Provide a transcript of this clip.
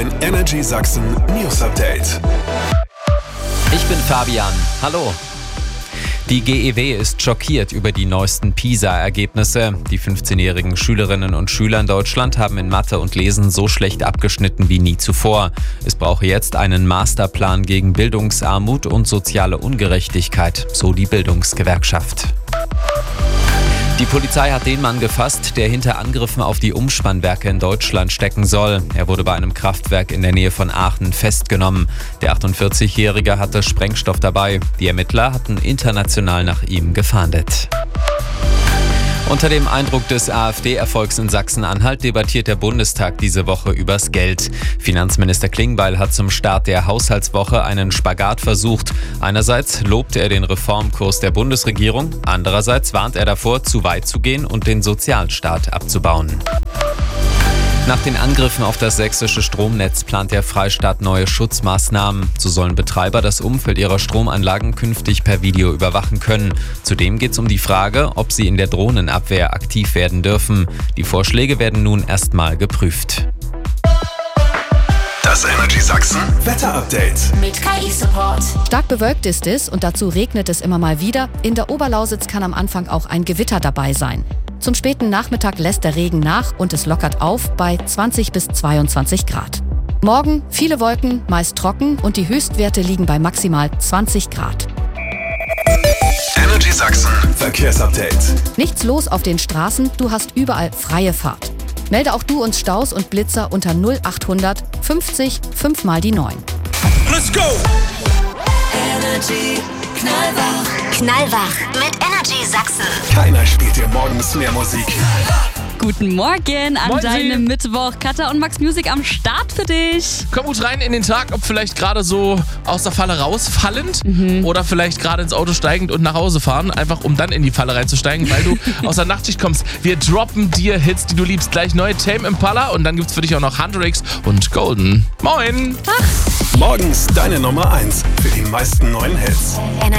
Dein Energy Sachsen News Update. Ich bin Fabian. Hallo. Die GEW ist schockiert über die neuesten PISA-Ergebnisse. Die 15-jährigen Schülerinnen und Schüler in Deutschland haben in Mathe und Lesen so schlecht abgeschnitten wie nie zuvor. Es brauche jetzt einen Masterplan gegen Bildungsarmut und soziale Ungerechtigkeit, so die Bildungsgewerkschaft. Die Polizei hat den Mann gefasst, der hinter Angriffen auf die Umspannwerke in Deutschland stecken soll. Er wurde bei einem Kraftwerk in der Nähe von Aachen festgenommen. Der 48-Jährige hatte Sprengstoff dabei. Die Ermittler hatten international nach ihm gefahndet. Unter dem Eindruck des AfD-Erfolgs in Sachsen-Anhalt debattiert der Bundestag diese Woche übers Geld. Finanzminister Klingbeil hat zum Start der Haushaltswoche einen Spagat versucht. Einerseits lobt er den Reformkurs der Bundesregierung, andererseits warnt er davor, zu weit zu gehen und den Sozialstaat abzubauen. Nach den Angriffen auf das sächsische Stromnetz plant der Freistaat neue Schutzmaßnahmen. So sollen Betreiber das Umfeld ihrer Stromanlagen künftig per Video überwachen können. Zudem geht es um die Frage, ob sie in der Drohnenabwehr aktiv werden dürfen. Die Vorschläge werden nun erstmal geprüft. Das Energy Sachsen Wetter Update mit KI-Support. Stark bewölkt ist es und dazu regnet es immer mal wieder. In der Oberlausitz kann am Anfang auch ein Gewitter dabei sein. Zum späten Nachmittag lässt der Regen nach und es lockert auf bei 20 bis 22 Grad. Morgen viele Wolken, meist trocken und die Höchstwerte liegen bei maximal 20 Grad. Energy Sachsen Verkehrsupdate. Nichts los auf den Straßen, du hast überall freie Fahrt. Melde auch du uns Staus und Blitzer unter 0800 50 5 mal die 9. Let's go! Energy Knallwach mit Energy Sachsen. Keiner spielt dir morgens mehr Musik. Guten Morgen an deinem Mittwoch. Katha und Max Music am Start für dich. Komm gut rein in den Tag, ob vielleicht gerade so aus der Falle rausfallend oder vielleicht gerade ins Auto steigend und nach Hause fahren, einfach um dann in die Falle reinzusteigen, weil du aus der Nachtschicht kommst. Wir droppen dir Hits, die du liebst. Gleich neue Tame Impala und dann gibt's für dich auch noch Huntrix und Golden. Moin! Morgens deine Nummer 1 für die meisten neuen Hits.